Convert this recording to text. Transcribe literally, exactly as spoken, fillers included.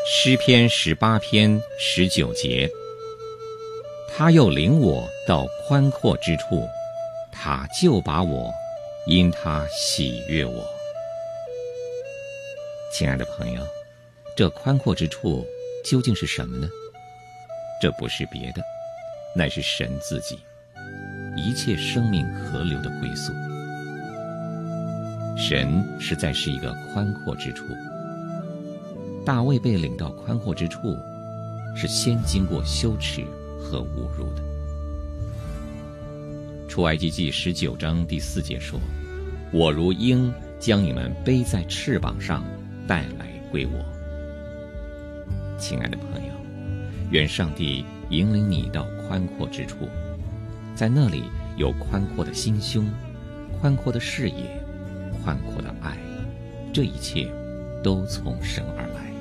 诗篇十八篇十九节，他又领我到宽阔之处，他就把我，因他喜悦我。亲爱的朋友，这宽阔之处究竟是什么呢？这不是别的，乃是神自己，一切生命河流的归宿。神实在是一个宽阔之处。大卫被领到宽阔之处，是先经过羞耻和侮辱的。出埃及记十九章第四节说：我如鹰将你们背在翅膀上带来归我。亲爱的朋友，愿上帝引领你到宽阔之处，在那里有宽阔的心胸，宽阔的视野，宽阔的爱，这一切都从神而